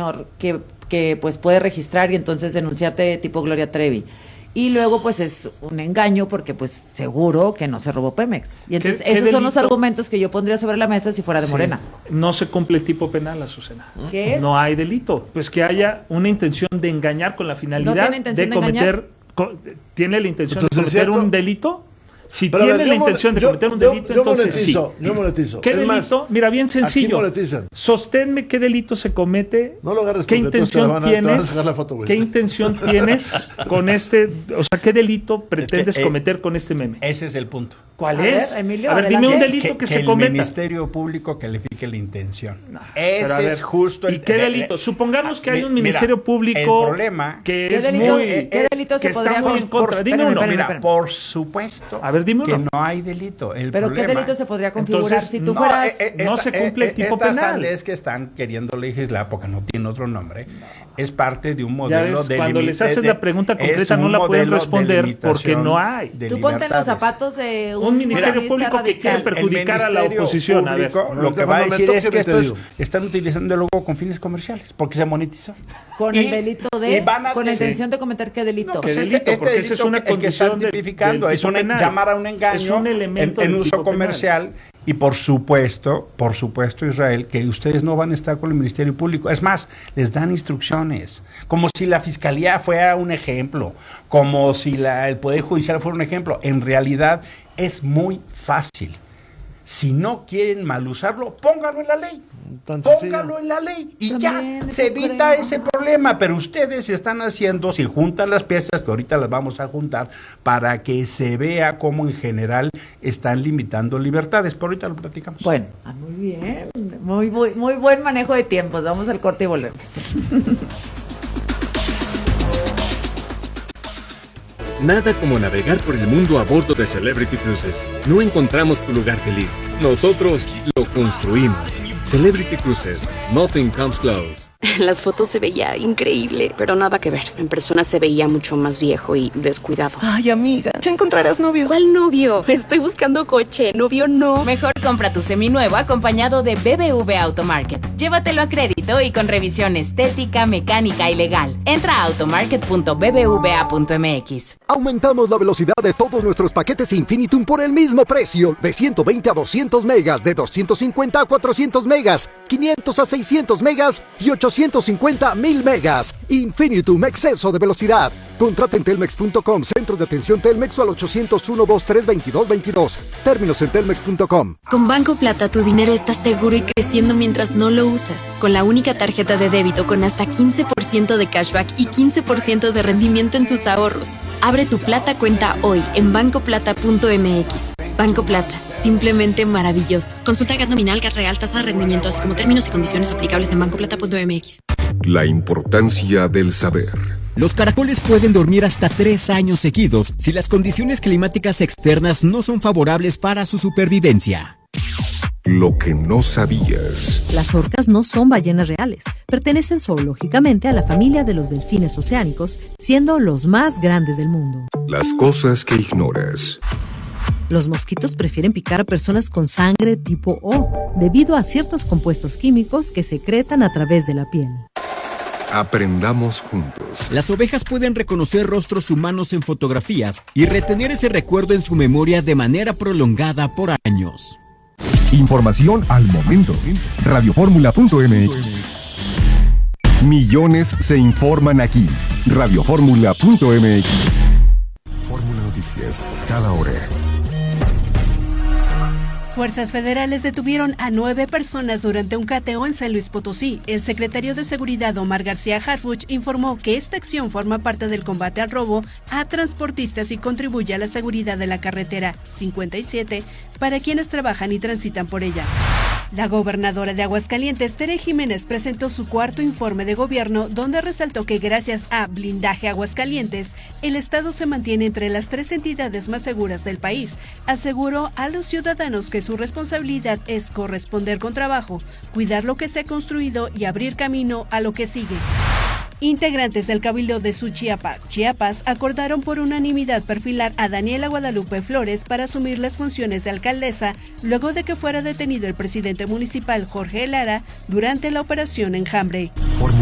señor que pues puede registrar y entonces denunciarte tipo Gloria Trevi. Y luego pues es un engaño porque pues seguro que no se robó Pemex. Y entonces esos son los argumentos que yo pondría sobre la mesa si fuera de Morena. No se cumple el tipo penal, Azucena. ¿Qué es? No hay delito. Pues que haya una intención de engañar con la finalidad de cometer... ¿Tiene la intención de cometer un delito? Si pero tiene la intención de cometer un delito, entonces sí. Yo monetizo. ¿Qué delito? Mira, bien sencillo. Sosténme qué delito se comete. No lo agarres. ¿Qué intención tienes? ¿Qué intención tienes con este? O sea, ¿qué delito pretendes cometer con este meme? Ese es el punto. ¿Cuál es? A ver, Emilio, a ver, dime un delito que se cometa. El Ministerio Público califique la intención. Ese es justo el... ¿Y qué delito? Supongamos que hay un Ministerio Público el problema que es muy... ¿Qué delito se podría... muy en contra? Dime uno. Mira, por supuesto que no hay delito. ¿Pero qué delito se podría configurar si tú fueras...? No se cumple el tipo penal. Estas leyes que están queriendo legislar, porque no tiene otro nombre, es parte de un modelo de... Cuando les haces la pregunta completa no la pueden responder porque no hay. Tú ponte en los zapatos de un Ministerio Público que quiere perjudicar a la oposición. A ver, lo que va a decir es que estos están utilizando luego con fines comerciales, porque se monetizó. Con el delito de... Con la intención de cometer ¿qué delito? ¿Qué delito? Porque esa es una condición que están tipificando. Es llamar a un engaño en uso comercial. Y por supuesto, Israel, que ustedes no van a estar con el Ministerio Público. Es más, les dan instrucciones, como si la Fiscalía fuera un ejemplo, como si el Poder Judicial fuera un ejemplo. En realidad es muy fácil. Si no quieren mal usarlo, póngalo en la ley. Póngalo en la ley y ya se evita ese problema. Pero ustedes están haciendo, si juntan las piezas, que ahorita las vamos a juntar, para que se vea cómo en general están limitando libertades. Pero ahorita lo platicamos. Bueno, muy bien. Muy buen manejo de tiempos. Vamos al corte y volvemos. Nada como navegar por el mundo a bordo de Celebrity Cruises. No encontramos tu lugar feliz. Nosotros lo construimos. Celebrity Cruises. Nothing comes close. Las fotos se veía increíble, pero nada que ver. En persona se veía mucho más viejo y descuidado. Ay, amiga, ya encontrarás novio. ¿Cuál novio? Estoy buscando coche, novio no. Mejor compra tu seminuevo acompañado de BBVA Automarket. Llévatelo a crédito y con revisión estética, mecánica y legal. Entra a automarket.bbva.mx. Aumentamos la velocidad de todos nuestros paquetes Infinitum por el mismo precio. De 120 a 200 megas, de 250 a 400 megas, 500 a 600 megas y 850 1000 megas. Infinitum, exceso de velocidad. Contrata en telmex.com, centros de atención Telmex o al 801-223-2222. Términos en telmex.com. Con Banco Plata tu dinero está seguro y creciendo mientras no lo usas. Con la única tarjeta de débito con hasta 15% de cashback y 15% de rendimiento en tus ahorros. Abre tu Plata cuenta hoy en bancoplata.mx. Banco Plata, simplemente maravilloso. Consulta GAT nominal, GAT real, tasa de rendimiento, así como términos y condiciones aplicables en bancoplata.mx. La importancia del saber. Los caracoles pueden dormir hasta 3 años seguidos si las condiciones climáticas externas no son favorables para su supervivencia. Lo que no sabías. Las orcas no son ballenas reales. Pertenecen zoológicamente a la familia de los delfines oceánicos, siendo los más grandes del mundo. Las cosas que ignoras. Los mosquitos prefieren picar a personas con sangre tipo O, debido a ciertos compuestos químicos que secretan a través de la piel. Aprendamos juntos. Las ovejas pueden reconocer rostros humanos en fotografías y retener ese recuerdo en su memoria de manera prolongada por años. Información al momento. Radioformula.mx. Millones se informan aquí. Radioformula.mx. Fórmula Noticias, cada hora. Fuerzas federales detuvieron a 9 personas durante un cateo en San Luis Potosí. El secretario de Seguridad, Omar García Harfuch, informó que esta acción forma parte del combate al robo a transportistas y contribuye a la seguridad de la carretera 57 para quienes trabajan y transitan por ella. La gobernadora de Aguascalientes, Tere Jiménez, presentó su cuarto informe de gobierno, donde resaltó que gracias a Blindaje Aguascalientes, el estado se mantiene entre las 3 entidades más seguras del país. Aseguró a los ciudadanos que su responsabilidad es corresponder con trabajo, cuidar lo que se ha construido y abrir camino a lo que sigue. Integrantes del Cabildo de Suchiapa, Chiapas, acordaron por unanimidad perfilar a Daniela Guadalupe Flores para asumir las funciones de alcaldesa luego de que fuera detenido el presidente municipal Jorge Lara durante la operación Enjambre.